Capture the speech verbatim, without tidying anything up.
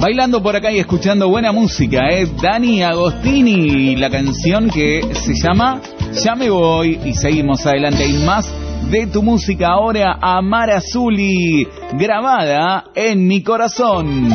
Bailando por acá y escuchando buena música, es ¿eh? Dani Agostini, la canción que se llama Ya me voy. Y seguimos adelante, hay más de tu música ahora, Amar Azuli, grabada en mi corazón.